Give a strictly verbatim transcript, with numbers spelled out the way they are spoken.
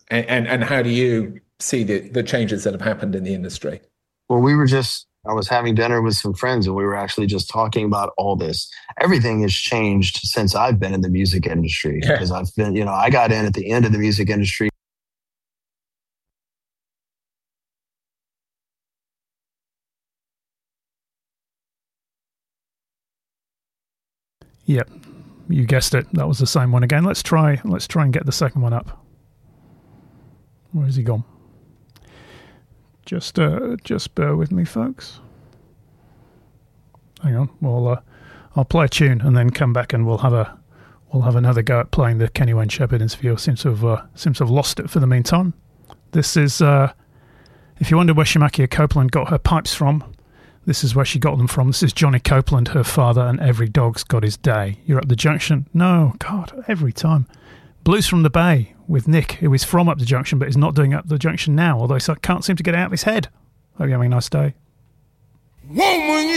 And, and and how do you see the the changes that have happened in the industry? Well, we were just, I was having dinner with some friends and we were actually just talking about all this. Everything has changed since I've been in the music industry Yeah. because I've been, you know, I got in at the end of the music industry. Yep, you guessed it. That was the same one again. Let's try. Let's try and get the second one up. Where has he gone? Just, uh, just bear with me, folks. Hang on. Well, uh, I'll play a tune and then come back and we'll have a, we'll have another go at playing the Kenny Wayne Shepherd interview. Seems to have, uh, seems to have lost it for the meantime. This is, uh, if you wonder where Shemakea Copeland got her pipes from, this is where she got them from. This is Johnny Copeland, her father, and Every Dog's Got His Day. You're up the junction. No, God, every time. Blues from the Bay with Nick, who is from Up the Junction, but is not doing Up the Junction now, although he can't seem to get it out of his head. Hope you're having a nice day. Woman,